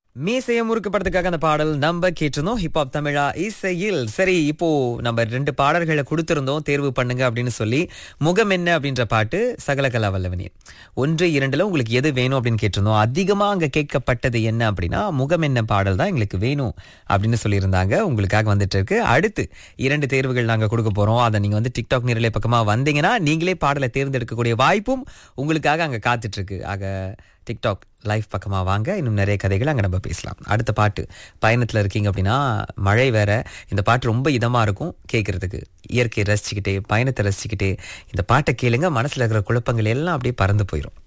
மீசைய முறுக்கு படத்துக்காக அந்த பாடல் நம்ம கேட்டிருந்தோம். ஹிப்ஹாப் தமிழா இசையில். சரி, இப்போ நம்ம 2 பாடல்களை கொடுத்திருந்தோம், தேர்வு பண்ணுங்க அப்படின்னு சொல்லி. முகம் என்ன அப்படின்ற பாட்டு, சகலகலா வல்லவனே 1, 2ல உங்களுக்கு எது வேணும் அப்படின்னு கேட்டிருந்தோம். அதிகமா அங்க கேட்கப்பட்டது என்ன அப்படின்னா முகம் என்ன பாடல் தான் எங்களுக்கு வேணும் அப்படின்னு சொல்லியிருந்தாங்க. உங்களுக்காக வந்துட்டு இருக்கு. அடுத்து 2 தேர்வுகள் நாங்க கொடுக்க போறோம். அதை நீங்க வந்து டிக்டாக் நேரலை பக்கமா வந்தீங்கன்னா நீங்களே பாடலை தேர்ந்தெடுக்கக்கூடிய வாய்ப்பும் உங்களுக்காக அங்க காத்துட்டு இருக்கு. ஆக டிக்டாக் லைவ் பக்கமா வாங்க, இன்னும் நிறைய கதைகள் அங்க நம்ம பேசலாம். அடுத்த பாட்டு, பயணத்துல இருக்கீங்க அப்படின்னா மழை வேற, இந்த பாட்டு ரொம்ப இதமா இருக்கும் கேட்கறதுக்கு. இயற்கையை ரசிச்சுக்கிட்டே பயணத்தை ரசிச்சுக்கிட்டே இந்த பாட்டை கேளுங்க, மனசுல இருக்கிற குழப்பங்கள் எல்லாம் அப்படியே பறந்து போயிடும்.